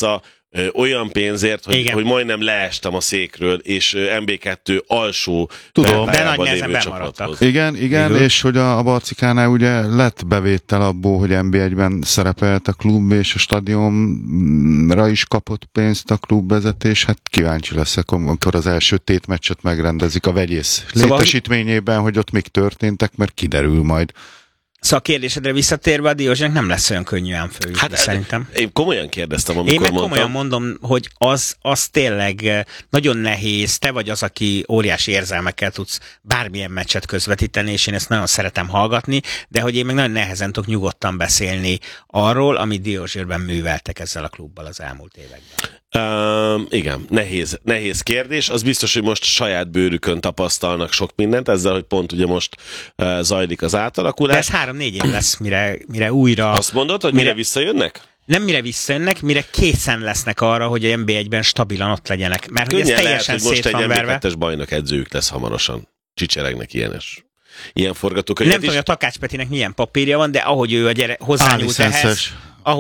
játsza olyan pénzért, hogy majdnem leestem a székről, és MB2 alsó tudom, de nagy nehezen bemaradtak. Igen, és hogy a Barcikánál ugye lett bevétel abból, hogy NB1-ben szerepelt a klub, és a stadionra is kapott pénzt a klubvezetés. Hát kíváncsi leszek, amikor az első tétmeccset megrendezik a Vegyész létesítményében, hogy ott mik történtek, mert kiderül majd. Szóval a kérdésedre visszatérve, a Diósgyőrnek nem lesz olyan könnyűen fő, hát szerintem. Én komolyan kérdeztem, amikor mondtam. Én meg komolyan mondom, hogy az tényleg nagyon nehéz. Te vagy az, aki óriási érzelmekkel tudsz bármilyen meccset közvetíteni, és én ezt nagyon szeretem hallgatni, de hogy én meg nagyon nehezen tudok nyugodtan beszélni arról, amit Diósgyőrben műveltek ezzel a klubbal az elmúlt években. Igen, nehéz kérdés. Az biztos, hogy most saját bőrükön tapasztalnak sok mindent, ezzel, hogy pont ugye most zajlik az átalakulás. De ez 3-4 év lesz, mire újra... Azt mondod, hogy mire visszajönnek? Nem mire visszajönnek, mire készen lesznek arra, hogy a NB1-ben stabilan ott legyenek. Mert könnyen hogy ez teljesen lehet, hogy szét van verve. most egy NB2-es bajnok edzőjük lesz hamarosan. Csicseregnek ilyen forgatókönyvet. Nem tudom, hogy a Takács Petinek milyen papírja van, de ahogy ő hozzányúlt ehhez...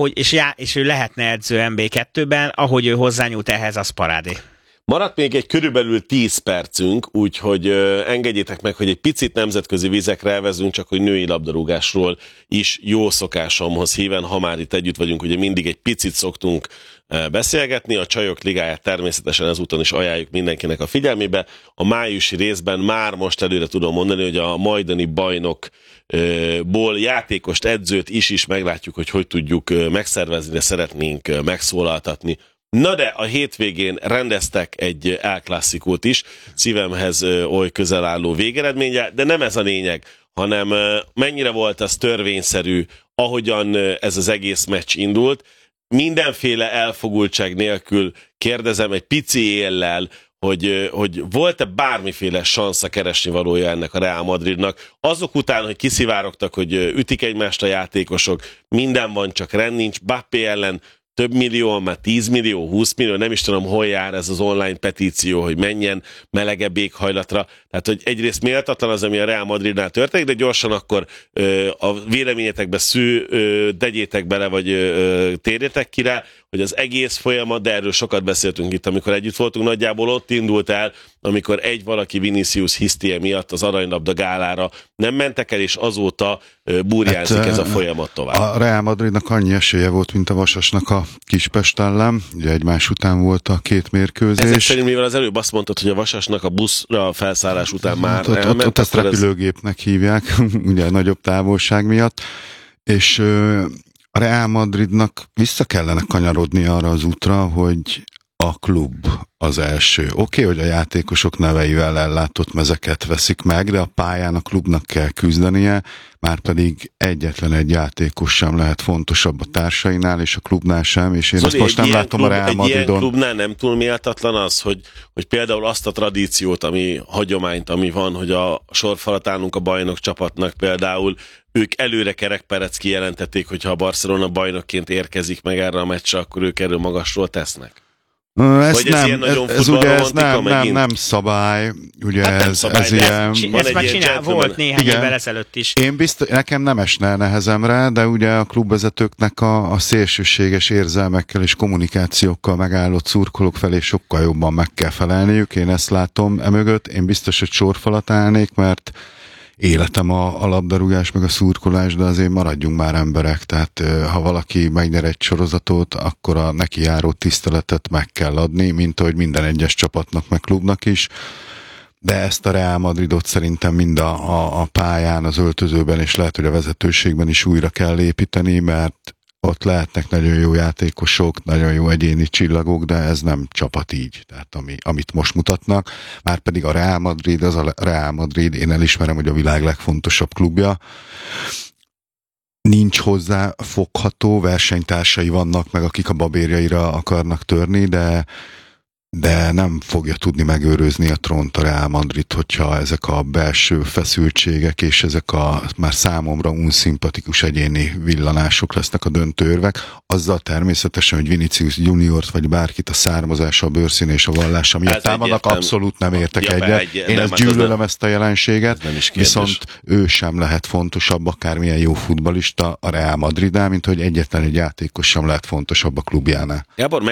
és ő lehetne edző MB2-ben, ahogy ő hozzányúlt ehhez, az parádé. Maradt még egy körülbelül 10 percünk, úgyhogy engedjétek meg, hogy egy picit nemzetközi vizekre elvezünk, csak hogy női labdarúgásról is jó szokásomhoz híven, ha már itt együtt vagyunk, ugye mindig egy picit szoktunk beszélgetni. A Csajok Ligáját természetesen ezúton is ajánljuk mindenkinek a figyelmébe. A májusi részben már most előre tudom mondani, hogy a majdani bajnokból játékost, edzőt is meglátjuk, hogy tudjuk megszervezni, de szeretnénk megszólaltatni. Na de a hétvégén rendeztek egy El Clasicót is, szívemhez oly közel álló végeredménye, de nem ez a lényeg, hanem mennyire volt az törvényszerű, ahogyan ez az egész meccs indult. Mindenféle elfogultság nélkül kérdezem egy pici éllel, hogy volt-e bármiféle sansza keresni valója ennek a Real Madridnak. Azok után, hogy kiszivárogtak, hogy ütik egymást a játékosok, minden van, csak rend nincs, Mbappé ellen több millió, már 10 millió, 20 millió, nem is tudom, hol jár ez az online petíció, hogy menjen melegebb éghajlatra. Tehát, hogy egyrészt méltatlan az, ami a Real Madridnál történik, de gyorsan akkor a véleményetekbe tegyétek bele, vagy térjetek ki rá, hogy az egész folyamat, de erről sokat beszéltünk itt, amikor együtt voltunk, nagyjából ott indult el, amikor valaki Vinicius hisztie miatt az aranylabda gálára nem mentek el, és azóta burjánzik ez a folyamat tovább. A Real Madridnak annyi esélye volt, mint a Vasasnak a Kispest ellen, ugye egymás után volt a két mérkőzés. Ezek szerint, mivel az előbb azt mondtad, hogy a Vasasnak a buszra felszállás után már elment, ott ezt repülőgépnek hívják, ugye nagyobb távolság miatt, és a Real Madridnak vissza kellene kanyarodni arra az útra, hogy a klub az első. Oké, hogy a játékosok neveivel ellátott mezeket veszik meg, de a pályán a klubnak kell küzdenie, márpedig egyetlen egy játékos sem lehet fontosabb a társainál, és a klubnál sem, és én Zoli, ezt most nem látom a Real Madridon. Egy ilyen klubnál nem túl méltatlan az, hogy például azt a tradíciót, hagyományt, ami van, hogy a sorfalat állunk a bajnok csapatnak például, ők előre kerekperec kijelentették, hogyha a Barcelona bajnokként érkezik meg erre a meccsre, akkor ők erről magasról tesznek. Ez nem szabály, ugye hát ez ilyen... Ezt már volt néhány évvel ezelőtt is. Nekem nem esne nehezemre, de ugye a klubvezetőknek a szélsőséges érzelmekkel és kommunikációkkal megállott szurkolók felé sokkal jobban meg kell felelniük, én ezt látom emögött, én biztos, hogy sorfalat állnék, mert életem a labdarúgás meg a szurkolás, de azért maradjunk már emberek, tehát ha valaki megnyer egy sorozatot, akkor a neki járó tiszteletet meg kell adni, mint ahogy minden egyes csapatnak meg klubnak is, de ezt a Real Madridot szerintem mind a pályán, az öltözőben és lehet, hogy a vezetőségben is újra kell építeni, mert ott lehetnek nagyon jó játékosok, nagyon jó egyéni csillagok, de ez nem csapat így, tehát amit most mutatnak. Márpedig a Real Madrid, én elismerem, hogy a világ legfontosabb klubja. Nincs hozzá fogható, versenytársai vannak meg, akik a babérjaira akarnak törni, de nem fogja tudni megőrözni a trónt a Real Madrid, hogyha ezek a belső feszültségek és ezek a már számomra unszimpatikus egyéni villanások lesznek a döntőérvek. Azzal természetesen, hogy Vinicius Juniort vagy bárkit a származása, a bőrszíne és a vallása miatt támadnak, abszolút nem értek egyet. Én ezt gyűlölöm, ezt a jelenséget, viszont ő sem lehet fontosabb, akármilyen jó futballista a Real Madridnál, mint hogy egyetlen egy játékos sem lehet fontosabb a klubjánál. Gábor,